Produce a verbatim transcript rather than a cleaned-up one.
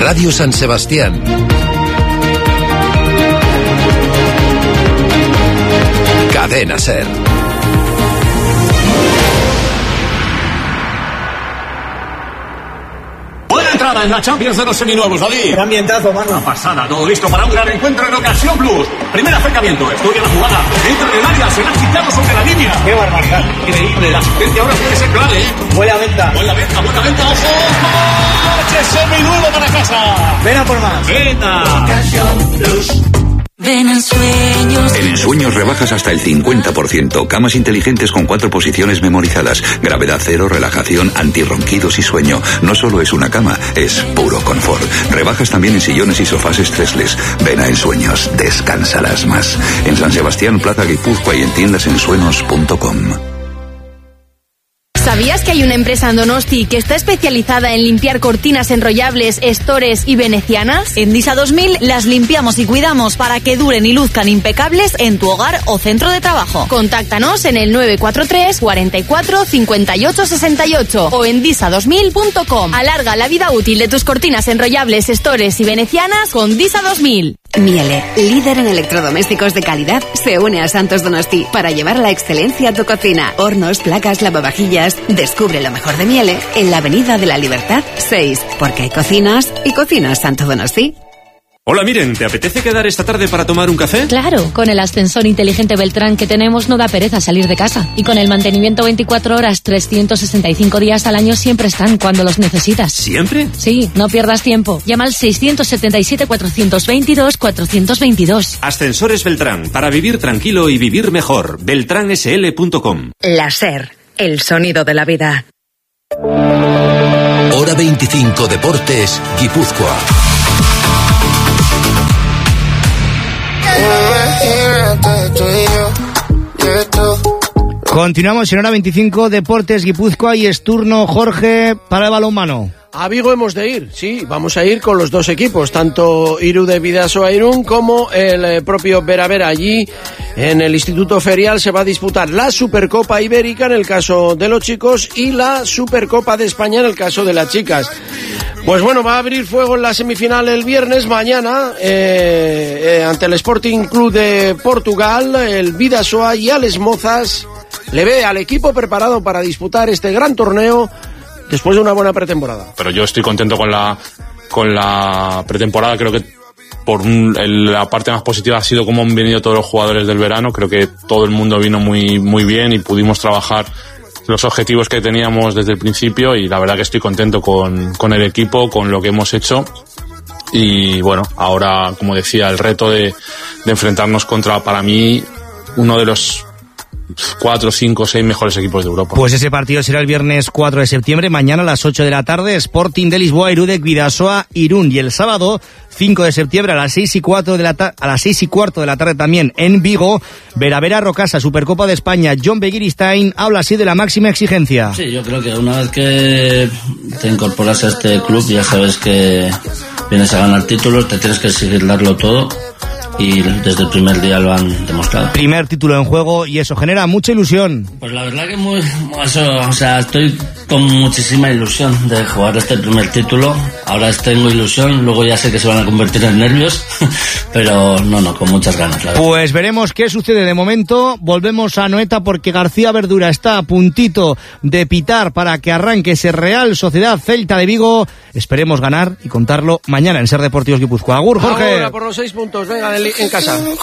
Radio San Sebastián. Cadena SER. Entrada en la Champions de los seminuevos, David. Qué ambientazo, mano. Una pasada, todo listo para un gran encuentro en Ocasión Plus. Primer acercamiento, estudia la jugada. Entra en el área, será chicado sobre la línea. Qué barbaridad. Increíble, la asistencia ahora puede ser clave, ¿eh? Buena venta. Buena venta, buena venta, ojo. ¡Coche seminuevo para casa! Ven a por más. Venga. Ocasión Plus. Ven en Sueños. En Ensueños rebajas hasta el cincuenta por ciento. Camas inteligentes con cuatro posiciones memorizadas. Gravedad cero, relajación, antirronquidos y sueño. No solo es una cama, es puro confort. Rebajas también en sillones y sofás stressless. Ven a Ensueños, descansarás más. En San Sebastián, Plaza Guipúzcoa y en tiendas ensuenos punto com. ¿Sabías que hay una empresa en Donosti que está especializada en limpiar cortinas enrollables, estores y venecianas? En Disa dos mil las limpiamos y cuidamos para que duren y luzcan impecables en tu hogar o centro de trabajo. Contáctanos en el nueve cuatro tres, cuarenta y cuatro, cincuenta y ocho sesenta y ocho o en disa dos mil punto com. Alarga la vida útil de tus cortinas enrollables, estores y venecianas con Disa dos mil. Miele, líder en electrodomésticos de calidad, se une a Santos Donosti para llevar la excelencia a tu cocina. Hornos, placas, lavavajillas. Descubre lo mejor de Miele en la Avenida de la Libertad seis, porque hay cocinas y cocinas Santo Donosti. Hola, miren, ¿te apetece quedar esta tarde para tomar un café? Claro, con el ascensor inteligente Beltrán que tenemos no da pereza salir de casa. Y con el mantenimiento veinticuatro horas, trescientos sesenta y cinco días al año siempre están cuando los necesitas. ¿Siempre? Sí, no pierdas tiempo. Llama al seiscientos setenta y siete, cuatrocientos veintidós, cuatrocientos veintidós. Ascensores Beltrán, para vivir tranquilo y vivir mejor. beltrán s l punto com. La SER, el sonido de la vida. Hora veinticinco Deportes, Guipúzcoa. Continuamos en Hora veinticinco Deportes Guipúzcoa y es turno, Jorge, para el balonmano. A Vigo hemos de ir, sí, vamos a ir con los dos equipos, tanto Iru de Bidasoa Irún como el propio Vera Vera. Allí en el Instituto Ferial se va a disputar la Supercopa Ibérica en el caso de los chicos y la Supercopa de España en el caso de las chicas. Pues bueno, va a abrir fuego en la semifinal el viernes, mañana, eh, eh, ante el Sporting Club de Portugal, el Bidasoa, y Alex Mozas le ve al equipo preparado para disputar este gran torneo después de una buena pretemporada. Pero yo estoy contento con la con la pretemporada. Creo que por un, el, la parte más positiva ha sido cómo han venido todos los jugadores del verano. Creo que todo el mundo vino muy muy bien y pudimos trabajar los objetivos que teníamos desde el principio, y la verdad que estoy contento con, con el equipo, con lo que hemos hecho. Y bueno, ahora, como decía, el reto de, de enfrentarnos contra, para mí, uno de los cuatro, cinco, seis mejores equipos de Europa. Pues ese partido será el viernes cuatro de septiembre, mañana a las ocho de la tarde, Sporting de Lisboa, Irudek Bidasoa Irún, y el sábado cinco de septiembre a las seis y cuatro de la ta- a las seis y cuarto de la tarde también en Vigo, Vera Vera Rocasa, Supercopa de España. John Begiristain habla así de la máxima exigencia. Sí, yo creo que una vez que te incorporas a este club ya sabes que vienes a ganar títulos, te tienes que exigir darlo todo. Y desde el primer día lo han demostrado. Primer título en juego y eso genera mucha ilusión. Pues la verdad que muy, eso, o sea, estoy con muchísima ilusión de jugar este primer título. Ahora tengo ilusión, luego ya sé que se van a convertir en nervios, pero no, no, con muchas ganas. La verdad. Pues veremos qué sucede. De momento volvemos a Noeta porque García Verdura está a puntito de pitar para que arranque ese Real Sociedad Celta de Vigo. Esperemos ganar y contarlo mañana en Ser Deportivos Guipúzcoa. Agur, Jorge. Ahora por los seis puntos, venga, en casa.